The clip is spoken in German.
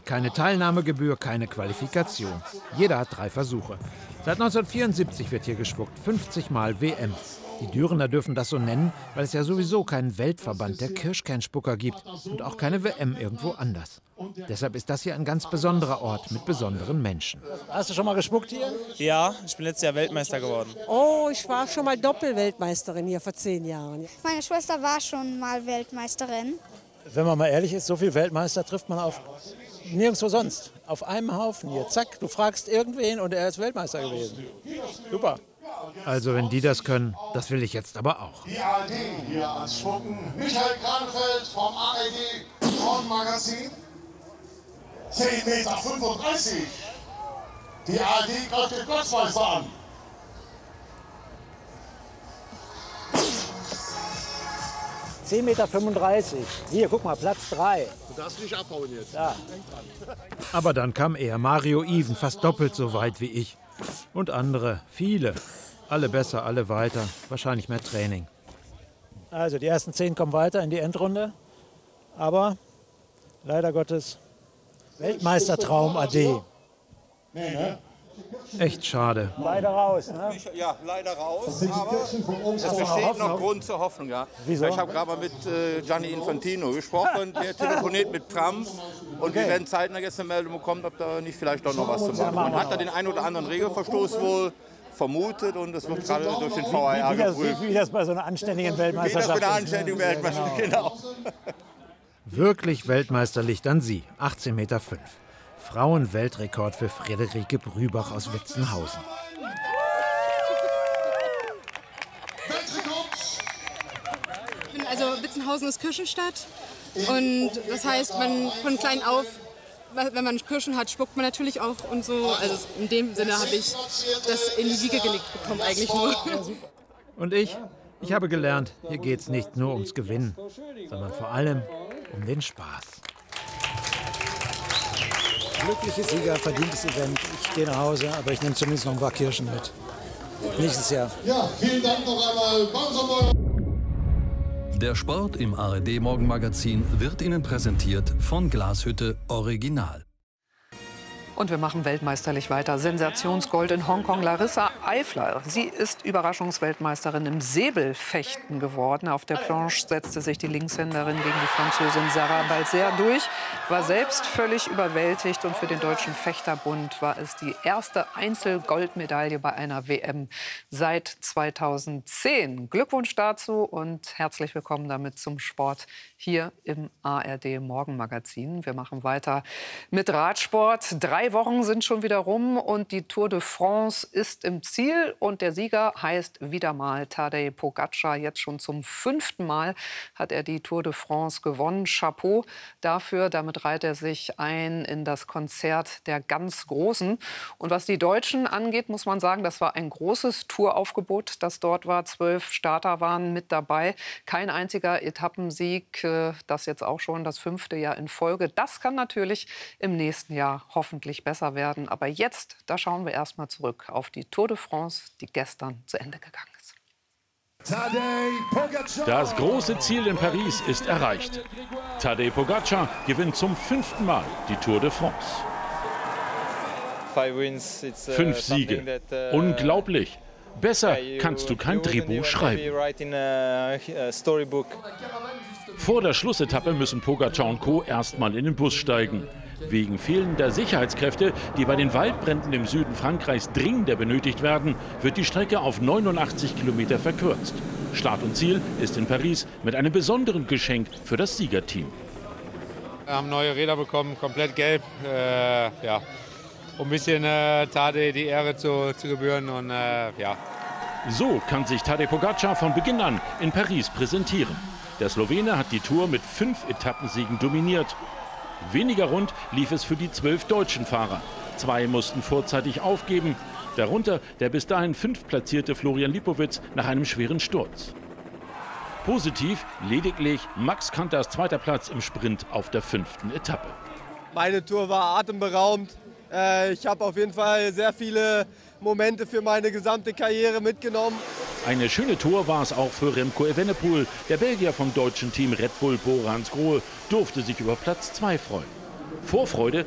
Keine Teilnahmegebühr, keine Qualifikation. Jeder hat 3 Versuche. Seit 1974 wird hier gespuckt, 50 Mal WM. Die Dürener dürfen das so nennen, weil es ja sowieso keinen Weltverband der Kirschkernspucker gibt und auch keine WM irgendwo anders. Deshalb ist das hier ein ganz besonderer Ort mit besonderen Menschen. Hast du schon mal gespuckt hier? Ja, ich bin letztes Jahr Weltmeister geworden. Oh, ich war schon mal Doppelweltmeisterin hier vor 10 Jahren. Meine Schwester war schon mal Weltmeisterin. Wenn man mal ehrlich ist, so viele Weltmeister trifft man auf nirgendwo sonst. Auf einem Haufen hier. Zack, du fragst irgendwen und er ist Weltmeister gewesen. Super. Also wenn die das können, das will ich jetzt aber auch. Die ARD hier ans Spucken. Michael Kranfeld vom ARD Morgenmagazin. 10,35 Meter. Die ARD greift den Platzmeister an. $10,35 Meter. Hier, guck mal, Platz 3. Du darfst nicht abhauen jetzt. Ja. Aber dann kam er, Mario Iven, fast doppelt so weit wie ich. Und andere, viele. Alle besser, alle weiter. Wahrscheinlich mehr Training. Also die ersten 10 kommen weiter in die Endrunde. Aber leider Gottes Weltmeistertraum AD. Nee, ne? Echt schade. Leider raus, ne? Ja, leider raus, aber es besteht noch Grund zur Hoffnung. Ja. Wieso? Ich habe gerade mal mit Gianni Infantino gesprochen, der telefoniert mit Pram und wir werden zeitnah jetzt eine Meldung bekommen, ob da nicht vielleicht doch noch was zu machen. Man hat da den einen oder anderen Regelverstoß wohl vermutet und es wird gerade durch den VAR geprüft. Wie das bei so einer anständigen Weltmeisterschaft Wie das bei einer ist, anständigen Weltmeisterschaft, genau. Wirklich Weltmeisterlich dann sie, 18,5 Meter. Frauenweltrekord für Friederike Brübach aus Witzenhausen. Also Witzenhausen ist Kirchenstadt und das heißt, man von klein auf, wenn man Kirschen hat, spuckt man natürlich auch und so. Also in dem Sinne habe ich das in die Wiege gelegt bekommen eigentlich nur. Und ich habe gelernt, hier geht es nicht nur ums Gewinnen, sondern vor allem um den Spaß. Glückliche Sieger, verdientes Event. Ich gehe nach Hause, aber ich nehme zumindest noch ein paar Kirschen mit. Nächstes Jahr. Ja, vielen Dank noch einmal. Der Sport im ARD Morgenmagazin wird Ihnen präsentiert von Glashütte Original. Und wir machen weltmeisterlich weiter. Sensationsgold in Hongkong. Larissa Eifler. Sie ist Überraschungsweltmeisterin im Säbelfechten geworden. Auf der Planche setzte sich die Linkshänderin gegen die Französin Sarah Balzer durch, war selbst völlig überwältigt. Und für den Deutschen Fechterbund war es die erste Einzelgoldmedaille bei einer WM seit 2010. Glückwunsch dazu und herzlich willkommen damit zum Sport hier im ARD Morgenmagazin. Wir machen weiter mit Radsport. 3 Wochen sind schon wieder rum und die Tour de France ist im Ziel. Und der Sieger heißt wieder mal Tadej Pogačar. Jetzt schon zum 5. Mal hat er die Tour de France gewonnen. Chapeau dafür. Damit reiht er sich ein in das Konzert der ganz Großen. Und was die Deutschen angeht, muss man sagen, das war ein großes Touraufgebot, das dort war. 12 Starter waren mit dabei. Kein einziger Etappensieg. Das jetzt auch schon das 5. Jahr in Folge. Das kann natürlich im nächsten Jahr hoffentlich besser werden. Aber jetzt, da schauen wir erst mal zurück auf die Tour de France, die gestern zu Ende gegangen ist. Das große Ziel in Paris ist erreicht. Tadej Pogačar gewinnt zum 5. Mal die Tour de France. 5 Siege. Unglaublich. Besser kannst du kein Drehbuch schreiben. Vor der Schlussetappe müssen Pogačar und Co. erstmal in den Bus steigen. Wegen fehlender Sicherheitskräfte, die bei den Waldbränden im Süden Frankreichs dringender benötigt werden, wird die Strecke auf 89 Kilometer verkürzt. Start und Ziel ist in Paris mit einem besonderen Geschenk für das Siegerteam. Wir haben neue Räder bekommen, komplett gelb. Ja, um ein bisschen Tadej die Ehre zu gebühren. Und, ja. So kann sich Tadej Pogačar von Beginn an in Paris präsentieren. Der Slowene hat die Tour mit 5 Etappensiegen dominiert. Weniger rund lief es für die 12 deutschen Fahrer. 2 mussten vorzeitig aufgeben, darunter der bis dahin 5. platzierte Florian Lipowitz nach einem schweren Sturz. Positiv lediglich Max Kanters 2. Platz im Sprint auf der 5. Etappe. Meine Tour war atemberaubend. Ich habe auf jeden Fall sehr viele Momente für meine gesamte Karriere mitgenommen. Eine schöne Tour war es auch für Remco Evenepoel. Der Belgier vom deutschen Team Red Bull Bora Hansgrohe durfte sich über Platz 2 freuen. Vorfreude